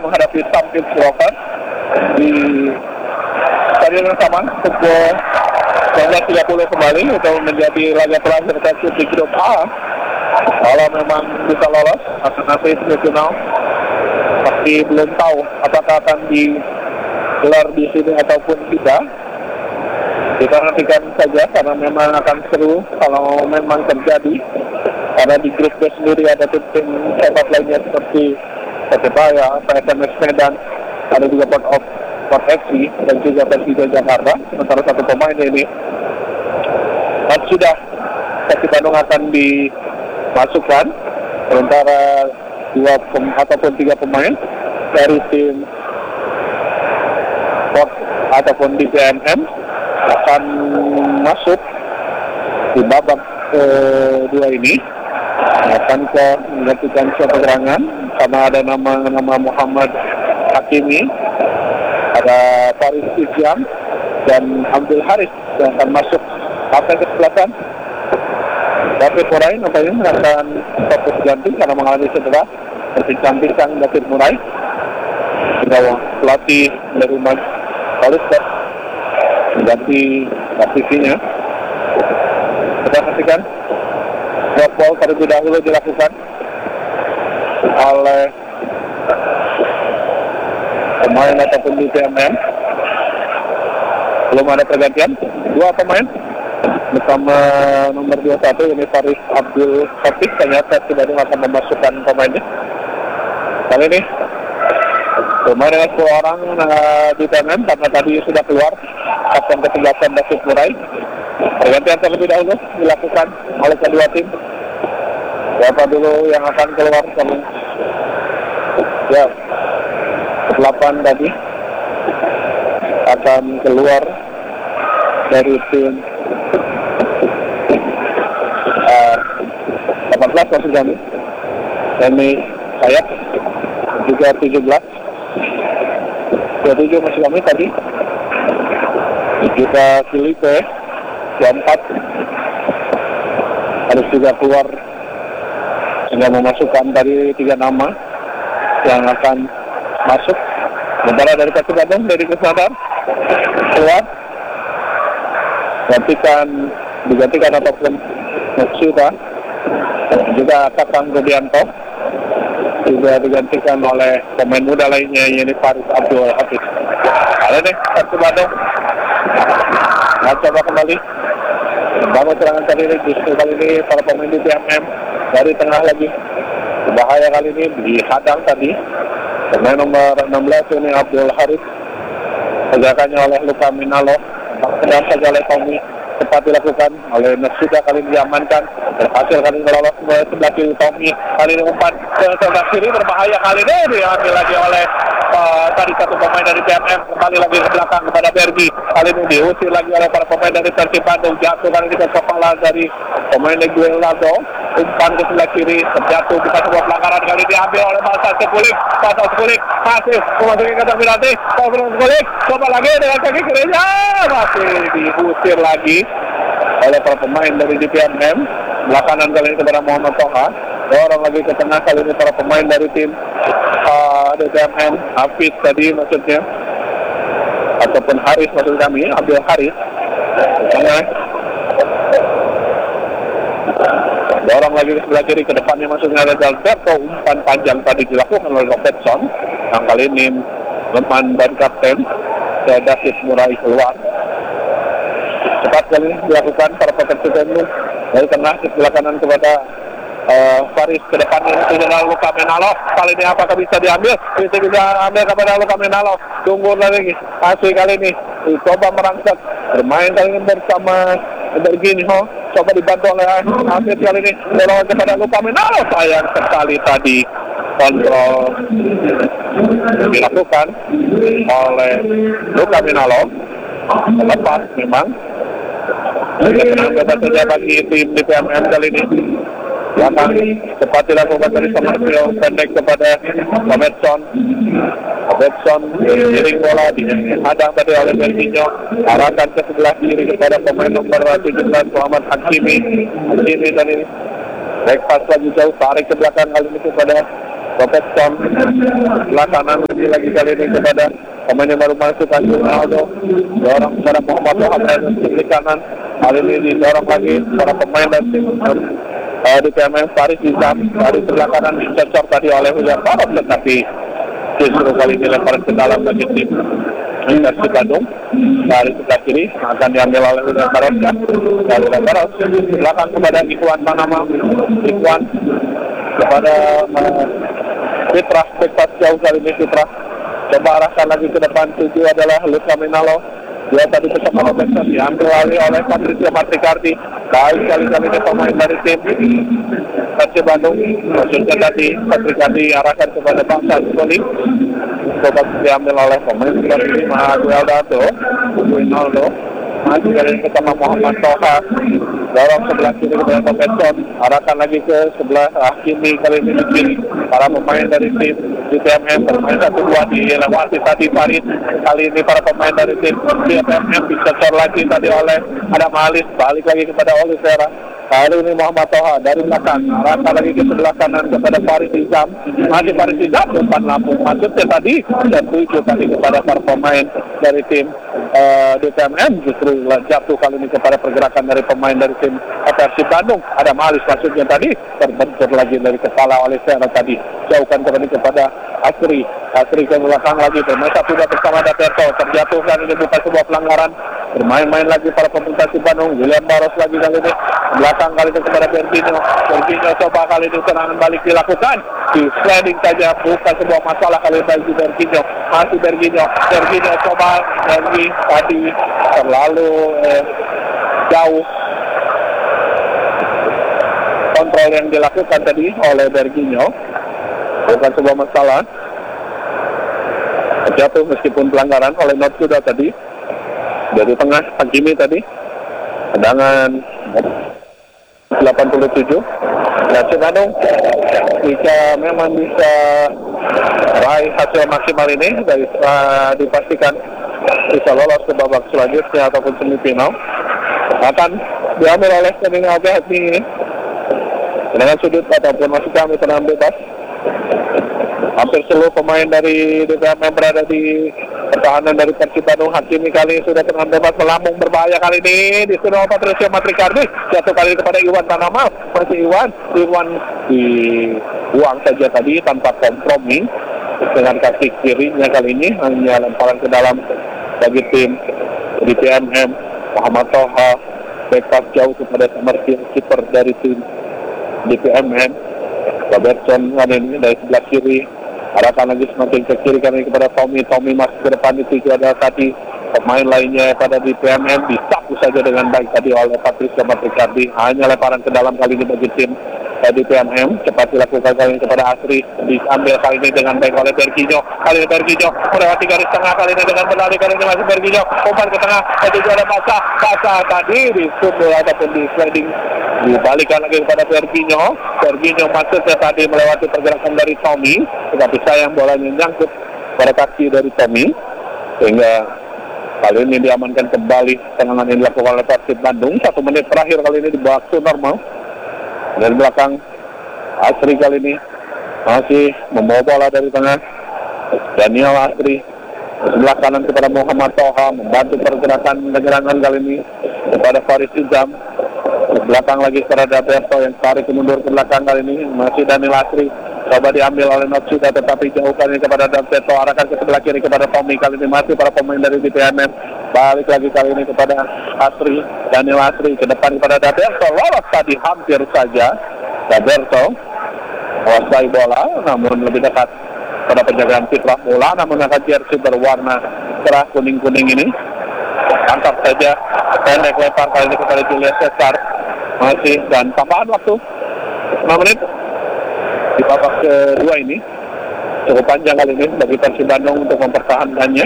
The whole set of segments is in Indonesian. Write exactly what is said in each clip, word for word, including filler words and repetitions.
menghadapi Sampit Rovers di stadion yang sama pukul sembilan belas tiga puluh kembali untuk menjadi laga terakhir Persib di grup A. Kalau memang bisa lolos akan nanti semifinal, tapi belum tahu apakah akan digelar di sini ataupun tidak. Kita nantikan saja karena memang akan seru kalau memang terjadi. Karena di grup B sendiri ada tim-tim hebat lainnya seperti Persebaya, P S M S Medan, ada juga Port of Port F C dan juga Persija Jakarta. Sementara satu pemain ini dan sudah Persib Bandung akan dimasukkan sementara dua pem, ataupun tiga pemain dari tim Port ataupun di P M M akan masuk di babak kedua ini, akan ke menggantikan suatu keterangan karena ada nama-nama Muhammad Hakimi, ada Faris Iziam dan Abdul Haris yang akan masuk sampai ke selatan. David Murai nampaknya akan fokus ganti karena mengalami cedera. Berbincang-bincang David Murai, pelatih dari Mas Polistar ganti aktivinya. Kita saksikan drop ball terlebih dahulu dilakukan oleh pemain ataupun di P M M. Belum ada pergantian, dua pemain bersama nomor dua puluh satu ini Faris Abdul Hafiz. Ternyata tidak akan memasukkan pemainnya kali ini. Pemain dengan sepuluh orang uh, di P M M karena tadi sudah keluar kapten ketiga David Murai. Pergantian terlebih dahulu dilakukan oleh kedua tim. Siapa dulu yang akan keluar kami? Ya, delapan tadi akan keluar dari tim uh, delapan belas maksud kami. Demi Sayap juga tujuh belas. dua puluh tujuh masih kami tadi. Juga Filipe dua puluh empat harus juga keluar sehingga memasukkan tadi tiga nama yang akan masuk. Sementara dari Persib Bandung dari Kesadaran keluar gantikan digantikan ataupun Matsuda juga Kakang Rudianto juga digantikan oleh pemain muda lainnya yaitu Faris Abdul Hafiz. Ada nih Persib Bandung nah, coba kembali bangun serangan kali ini. Justru kali ini para pemain di P M M dari tengah lagi bahaya kali ini dihadang tadi pemain nomor enam belas ini Abdul Haris, pergerakannya oleh Luka Minalo, sedang saja oleh Tommy, cepat dilakukan oleh Nasuda kali ini diamankan, berhasil kali ini lolos ke sebelah kiri Tommy, kali ini umpan ke sebelah kiri berbahaya kali ini diambil lagi oleh uh, tadi satu pemain dari P M M, kembali lagi ke belakang kepada Bergi, kali ini diusir lagi oleh para pemain dari Persib Bandung, jatuh kali ini ke kepala dari pemain Leguelado, umpan ke sebelah kiri, terjatuh bukan sebuah pelanggaran, kali ini diambil oleh Masa Sekulik, Masa Sekulik masih memasuki kata penalti, Masa Sekulik coba lagi dengan kaki kirinya, masih diusir lagi oleh para pemain dari D P M M. Belakangan kali ini kepada Muhammad Toha, dorong lagi ke tengah kali ini para pemain dari tim uh, D P M M, Hafiz tadi maksudnya ataupun Haris maksud kami, Abdul Haris tengah, dorong lagi ke sebelah kiri, ke depannya maksudnya ada Alberto, umpan panjang tadi dilakukan oleh Robertson yang kali ini leman ban kapten ke David Murai keluar. Cepat kali ini dilakukan para pekerja ini dari tengah ke sebelah kanan kepada uh, Faris, ke depannya dengan Luka Menalo, kali ini apakah bisa diambil? Bisa bisa ambil kepada Luka Menalo, tunggu lagi asli kali ini coba merangsek bermain kali ini bersama Berginho, coba dibantu oleh Hafiz kali ini dorong kepada Luka Menalo, sayang sekali tadi kontrol dilakukan oleh Luka Menalo, lepas memang. Tenang bebas saja bagi tim D P M M kali ini. Belakang cepat dilakukan dari Somerville, pendek kepada Robertson. Robertson giring bola dihadang tadi oleh Berginho, arahkan ke sebelah kiri kepada pemain nomor tujuh belas Muhammad Hakimi. Hakimi tadi back pass lagi jauh, tarik ke belakang kali ini kepada Robertson sebelah kanan lagi kali ini kepada pemain yang baru masuk Ronaldo, dorong kepada Muhammad Toha di kanan, kali ini didorong lagi para pemain dan tim uh, di P M M Faris Izam dari sebelah kanan dicocor tadi oleh William Baros, tetapi justru kali ini lemparan ke dalam bagi tim Persib Bandung dari sebelah kiri akan diambil oleh William Baros kan? Dari William Baros belakang kepada Ikhwan Panama, Ikhwan kepada uh, Fitra, bek jauh kali ini Fitra coba arahkan lagi ke depan, tujuh adalah Luka Minalo, dia tadi bersama Robertson diambil alih oleh Patricio Matrikardi, baik kali-kali ini pemain dari tim Persib Bandung, maksudnya tadi Matrikardi arahkan kepada Bangsa Soli, coba diambil oleh pemain dari tim Agueldo, Ronaldo, masih kali ini bersama Muhammad Toha, dorong sebelah kiri kepada Robertson, arahkan lagi ke sebelah Hakimi, kali ini di kiri para pemain dari tim di P M M bermain satu dua dilewati tadi Farid, kali ini para pemain dari tim di P M M dicocor lagi tadi oleh Adam Alis, balik lagi kepada Oliveira, kali ini Muhammad Toha dari belakang arahkan lagi ke sebelah kanan kepada Faris Izam, masih Faris Izam depan Lampung, maksudnya tadi dan tujuh tadi kepada para pemain dari tim uh, di P M M justru jatuh kali ini kepada pergerakan dari pemain dari tim Persib Bandung. Adam Alis maksudnya tadi terbentur lagi dari kepala Oliveira tadi, jauhkan kembali kepada Asri, Asri ke belakang lagi bermain satu dua bersama Daperto, terjatuh kan ini bukan sebuah pelanggaran, bermain-main lagi para pemain Persib Bandung, William Baros lagi kali ini belakang kali ini kepada Berginho, Berginho coba kali ini serangan balik dilakukan, di sliding saja bukan sebuah masalah kali ini bagi Berginho, masih Berginho, Berginho coba lagi tadi terlalu eh, jauh kontrol yang dilakukan tadi oleh Berginho, bukan sebuah masalah, jatuh meskipun pelanggaran oleh Notsuda tadi dari tengah Hakimi tadi, tendangan delapan puluh tujuh. Persib Bandung jika memang bisa raih hasil maksimal ini dari uh, dipastikan bisa lolos ke babak selanjutnya ataupun semifinal, akan diambil oleh Seningal B H P ini dengan sudut ataupun masuk kami tenang bebas. Hampir seluruh pemain dari D P M yang berada di pertahanan dari Persib Bandung. Hakimi kali sudah tenang bebas melambung berbahaya kali ini di Suno Patricio Matrikardi, jatuh kali ini kepada Iwan Tanamal, masih Iwan Iwan dibuang saja tadi tanpa kompromi dengan kaki kirinya, kali ini hanya lemparan ke dalam bagi tim di P M M. Muhammad Toha backup jauh kepada Semerti, kiper dari tim di P M M. Robertson kali ini dari sebelah kiri, arahkan lagi semakin ke kiri kali ini kepada Tommy. Tommy masih ke depan, itu adalah tadi pemain lainnya pada di P M M disapu saja dengan baik tadi oleh Patricio Matrikardi, hanya lemparan ke dalam kali ini bagi tim di P M M. Cepat dilakukan kali ini kepada Asri, diambil kali ini dengan baik oleh Berginho, kali ini Berginho melewati garis tengah, kali ini dengan berlari kali ini masih Berginho, umpan ke tengah, itu juga ada Basa, Basa tadi di sundul ataupun di sliding, dibalikan lagi kepada Berginho. Berginho maksudnya tadi melewati pergerakan dari Tommy, tetapi sayang bolanya nyangkut pada kaki dari Tommy, sehingga kali ini diamankan kembali serangan yang dilakukan oleh Persib Bandung. Satu menit terakhir kali ini di waktu normal. Dari belakang Asri kali ini masih membawa bola dari tengah, Daniel Asri sebelah kanan kepada Muhammad Toha, membantu pergerakan penyerangan kali ini kepada Faris Izam. Di belakang lagi kepada Daberto yang tarik mundur ke belakang kali ini, masih Daniel Asri, coba diambil oleh Notsuda tetapi jauhkan ini kepada Daberto, arahkan ke sebelah kiri kepada Tommy, kali ini masih para pemain dari D P M M, balik lagi kali ini kepada Asri, Daniel Asri ke depan kepada Daberto, lolos tadi hampir saja Daberto menguasai bola, namun lebih dekat pada penjagaan Fitrah bola, namun akan jersey berwarna cerah kuning-kuning ini angkat saja pendek lempar kali ini kepada Julius Cesar, masih dan tambahan waktu enam menit di babak kedua ini cukup panjang kali ini bagi Persib Bandung untuk mempertahankannya.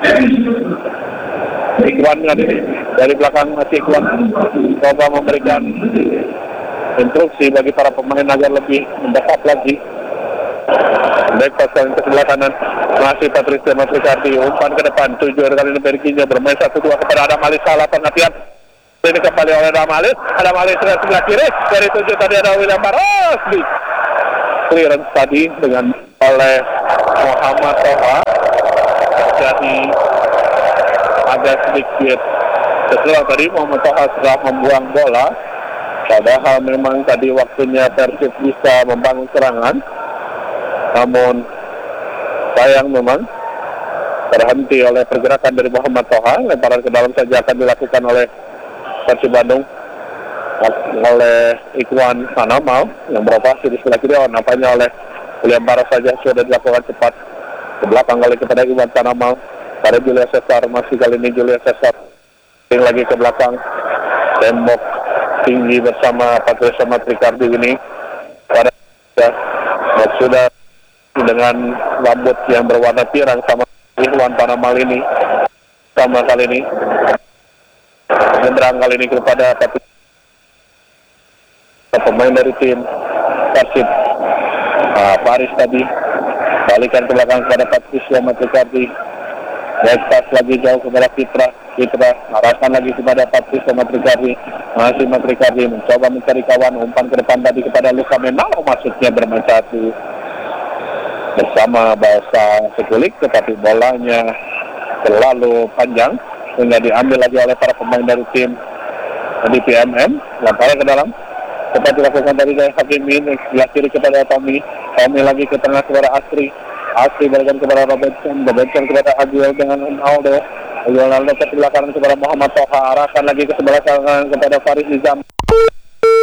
Ikhwan kali ini dari belakang masih Ikhwan coba memberikan instruksi bagi para pemain agar lebih mendekat lagi. Baik pasal ke sebelah kanan masih Patricio Matrikardi, umpan ke depan, tujuh kali ini Berginho bermain satu dua kepada Adam Alis, salah pengertian ini kembali oleh Adam Alis. Adam Alis dari sebelah kiri, dari tujuh tadi ada William Baros, clearance tadi dengan oleh Muhammad Toha. Jadi agak sedikit setelah tadi Muhammad Toha sudah membuang bola, padahal memang tadi waktunya Persib bisa membangun serangan, namun sayang memang terhenti oleh pergerakan dari Muhammad Toha. Lemparan ke dalam saja akan dilakukan oleh Persib Bandung oleh Ikhwan Tanamal yang beroperasi di sebelah kiri. Nampaknya oleh William Barros saja sudah dilakukan cepat ke belakang kali kepada Ikhwan Tanamal pada Julius Cesar. Masih kali ini Julius Cesar lagi ke belakang, tembok tinggi bersama Patricia Matrikardi ini pada ya, sudah dengan rambut yang berwarna pirang sama Ikhwan Tanamal ini sama kali ini menderang kali ini kepada Patricia, pemain dari tim Persib. Nah, Faris tadi balikan ke belakang kepada Patricia Matrikardi, backpass lagi jauh kepada Fitra. Fitra arahkan lagi kepada Patricia Matrikardi. Masih Matrikardi mencoba mencari kawan, umpan ke depan tadi kepada Luka Menalo, maksudnya bermain satu bersama Bahasa Sekulik, tetapi bolanya terlalu panjang sehingga diambil lagi oleh para pemain dari tim di P M M. Lemparan ke dalam cepat dilakukan dari Hakimi, sebelah kiri kepada Tommy. Tommy lagi ke tengah kepada Asri. Asri berikan kepada Robertson. Robertson kepada Aguil dengan Aldo. Aguil Aldo ke belakang kepada Muhammad Toha. Arahkan lagi ke sebelah kanan kepada Faris Nizam.